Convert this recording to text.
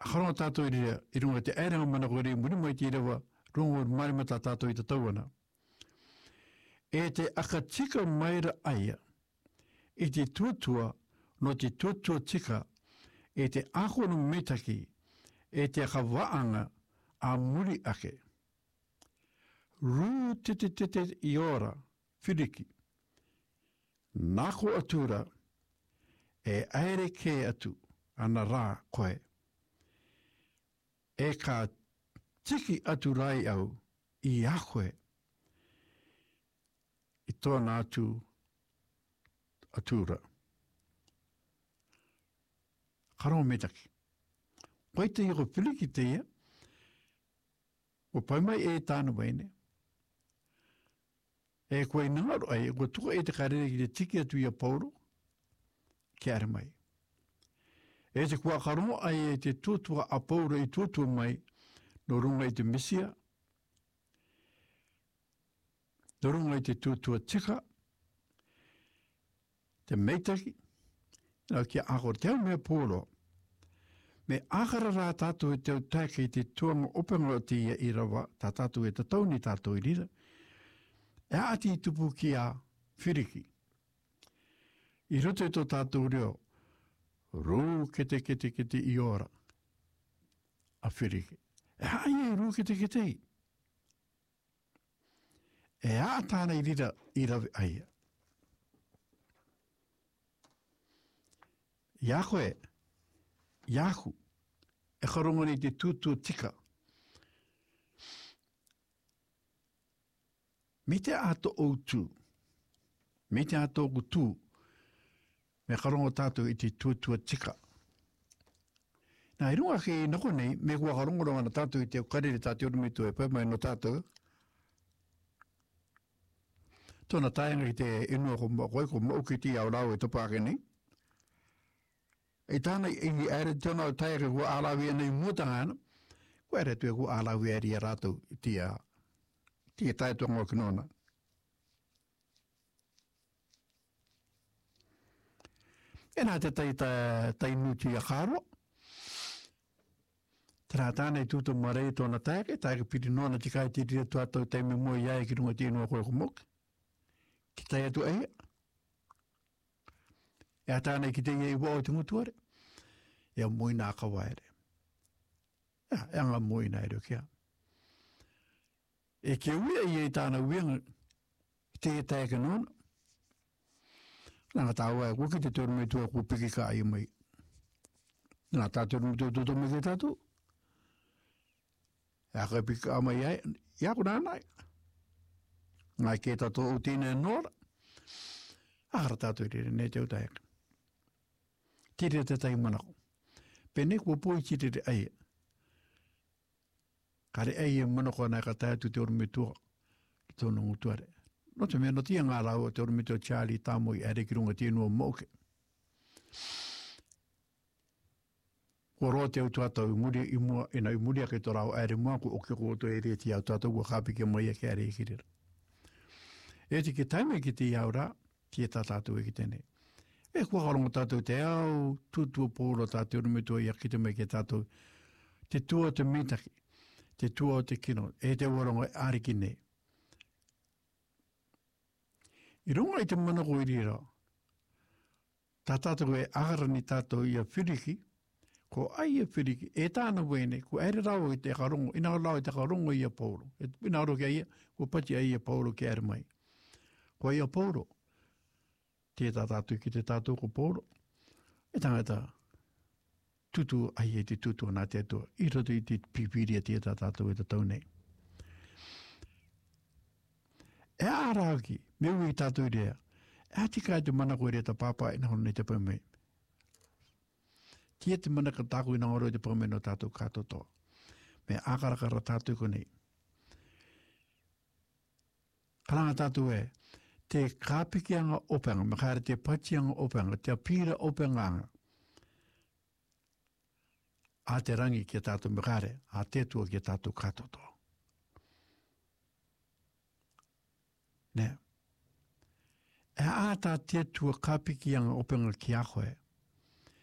Haronga tātou I runga te airanga mana kore muri mai te rewa runga marimata tātou I te tauana. E te akatika maira aia, I te tuatua no te tuatua tika, e te akono metaki, e te akawaanga a muri ake. Rū te I ora, whiriki. Nako atura, e aere ke atu, ana rā koe. E ka tiki atu rai au I a koe. I tōna atu atura. Karo metaki. Koe te iko whiriki te ia, o pai mai e tāna waine. E koe ngaro ai, ko tuko e te karere ki te tiki atu I a Pauro, ki are mai. E te kua karongo ai e te tuatua a Pauro I tuatua mai, no runga I te Misia, no runga I te tuatua tika, te meitaki, no ki ako teo mea pōro, me akara rā tātou e teo tāke I te tuanga openga o te ia I rawa, tā tātou e tatau ni tātou I rira, e ati I tupu ki a whiriki. I roto e tō tātou reo, rū kete I ora, a whiriki. E hai e rū kete I. E a tāna I rira I rawe aia. Ia koe, iaku, e karonga ni te tūtua tika. Me te ato o tū, me te ato o tū, me karonga tātou I te tuatua tika. Nā, I runga ke nako nei, me kua karonga ronga na tātou I te karere tātou rumitu e pai mai no tātou. Tōna tāianga ki te inua koe ko mau ki ti au rau e topake nei. E tāna I ere tōna o tāianga kua alawi nei muatanga ana, kua ere tue kua alawi eri a rātou I tia tāitonga o kinona. E nā te tai nuti a karo. Tērā tāna I tūtu marei tōna tāke, tāke piri nōna tikai te rira tuatau tai me mua iai ki runga tēnua koe kumoki. Ki tai atu eia. E a tāna I ki te iei wao te mutuare. E a moina a kawaere. E anga moina ero kia. E ke uia iei tāna uianga ki te tāke nōna. Nanga tāua e kuki te tōru me tua kupiki ka ai mai. Nā tātōru me tua tōto me te tātou. E a kai pika a mai ai, ia ko nānai. Ngā ke tātou o tīne nōra. Ahara tātou I rere ne te utaeka. Tire te tai manako. Pene kua poi tire aia. Kare aia manako anai ka tātou te oru me tua. Ki tōna ngutuare. No te mea no tia ngā rau te orumito Charlie Tamoi ere ki runga tēnua moke. Ko roa te au tuatau I muri I mua, ina I muri a ke tō rau ere mua ko oke ko to ere ti au tuatau kua kāpike mai a ke ere I kirira. E te ke taime ki te iau rā, ki e tātātou e ki tēnei. E kua karonga tātou te au, tūtua pōro tātou orumito I a ki te mai ke tātou, te tua te metaki, te tua te kino, e te waronga ari ki nei. I runga I te manako I rira, tā tātou e agara ni tātou I a whiriki, ko ai a whiriki, e tāna wene, ko ere rau I te karongo, ina rau I te karongo I a Pauro. Ina aro ki aia, ko pati ai a Pauro ki ere mai. Ko ai a Pauro, te tātou ki te tātou ko Pauro, e tangata tutu ai e te tutu nā te atua, I roto I te pipiria te tātou e te taunei. E āraki, me ui tātou rea, e tika te manako rea ta pāpā ina hono nei te pāmei. Tia te manaka tāku ina horo te pāmei no tātou kātotoa. Me ākarakara tātou konei. Karanga tātou e, te kāpikianga opanga, makare te patianga opanga, te apira opanga anga. A te rangi ki tātou makare, a te tua ki tātou kātotoa. Ne. E ātā te tua kāpiki anga openga ki a koe.